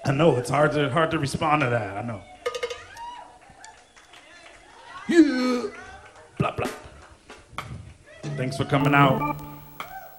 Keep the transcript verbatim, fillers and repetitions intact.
I know, it's hard to hard to respond to that, I know. Yeah. Blah, blah. Thanks for coming out.